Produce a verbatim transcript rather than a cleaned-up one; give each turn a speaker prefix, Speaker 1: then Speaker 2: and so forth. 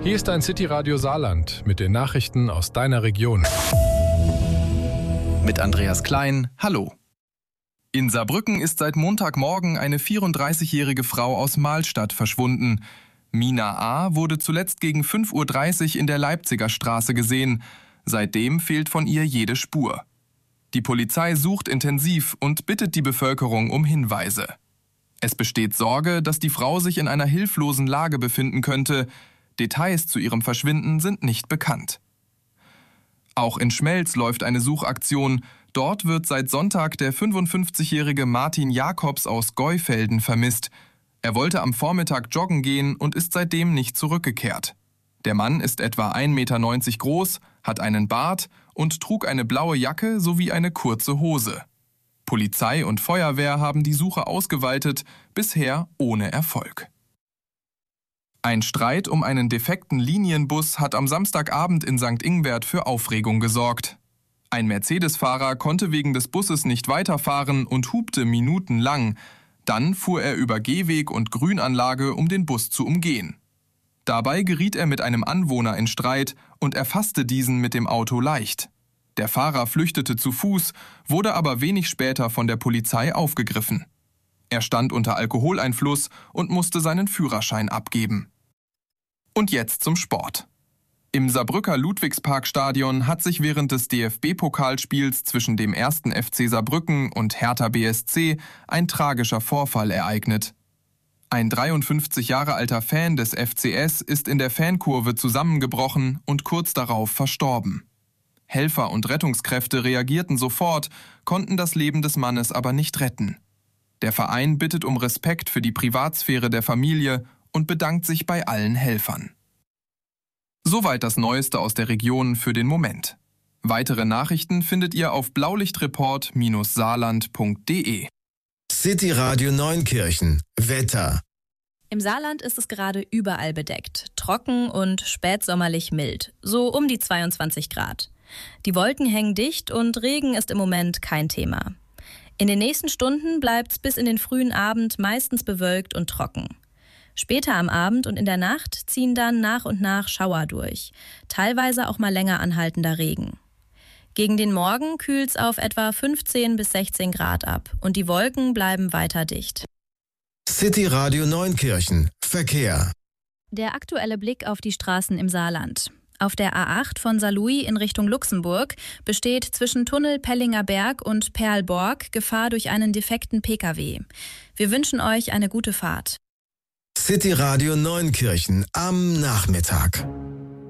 Speaker 1: Hier ist dein City Radio Saarland mit den Nachrichten aus deiner Region.
Speaker 2: Mit Andreas Klein, hallo. In Saarbrücken ist seit Montagmorgen eine vierunddreißigjährige Frau aus Mahlstadt verschwunden. Mina A. wurde zuletzt gegen fünf Uhr dreißig in der Leipziger Straße gesehen. Seitdem fehlt von ihr jede Spur. Die Polizei sucht intensiv und bittet die Bevölkerung um Hinweise. Es besteht Sorge, dass die Frau sich in einer hilflosen Lage befinden könnte. Details zu ihrem Verschwinden sind nicht bekannt. Auch in Schmelz läuft eine Suchaktion. Dort wird seit Sonntag der fünfundfünfzigjährige Martin Jakobs aus Geufelden vermisst. Er wollte am Vormittag joggen gehen und ist seitdem nicht zurückgekehrt. Der Mann ist etwa ein Meter neunzig groß, hat einen Bart und trug eine blaue Jacke sowie eine kurze Hose. Polizei und Feuerwehr haben die Suche ausgeweitet, bisher ohne Erfolg. Ein Streit um einen defekten Linienbus hat am Samstagabend in Sankt Ingbert für Aufregung gesorgt. Ein Mercedes-Fahrer konnte wegen des Busses nicht weiterfahren und hupte minutenlang. Dann fuhr er über Gehweg und Grünanlage, um den Bus zu umgehen. Dabei geriet er mit einem Anwohner in Streit und erfasste diesen mit dem Auto leicht. Der Fahrer flüchtete zu Fuß, wurde aber wenig später von der Polizei aufgegriffen. Er stand unter Alkoholeinfluss und musste seinen Führerschein abgeben. Und jetzt zum Sport. Im Saarbrücker Ludwigsparkstadion hat sich während des D F B-Pokalspiels zwischen dem ersten F C Saarbrücken und Hertha B S C ein tragischer Vorfall ereignet. Ein dreiundfünfzig Jahre alter Fan des F C S ist in der Fankurve zusammengebrochen und kurz darauf verstorben. Helfer und Rettungskräfte reagierten sofort, konnten das Leben des Mannes aber nicht retten. Der Verein bittet um Respekt für die Privatsphäre der Familie und bedankt sich bei allen Helfern. Soweit das Neueste aus der Region für den Moment. Weitere Nachrichten findet ihr auf blaulichtreport Bindestrich saarland Punkt de.
Speaker 3: City Radio Neunkirchen. Wetter.
Speaker 4: Im Saarland ist es gerade überall bedeckt. Trocken und spätsommerlich mild. So um die zweiundzwanzig Grad. Die Wolken hängen dicht und Regen ist im Moment kein Thema. In den nächsten Stunden bleibt es bis in den frühen Abend meistens bewölkt und trocken. Später am Abend und in der Nacht ziehen dann nach und nach Schauer durch. Teilweise auch mal länger anhaltender Regen. Gegen den Morgen kühlt es auf etwa fünfzehn bis sechzehn Grad ab und die Wolken bleiben weiter dicht.
Speaker 3: City Radio Neunkirchen. Verkehr.
Speaker 4: Der aktuelle Blick auf die Straßen im Saarland. Auf der A acht von Saarlouis in Richtung Luxemburg besteht zwischen Tunnel Pellinger Berg und Perlborg Gefahr durch einen defekten Pkw. Wir wünschen euch eine gute Fahrt.
Speaker 3: City Radio Neunkirchen am Nachmittag.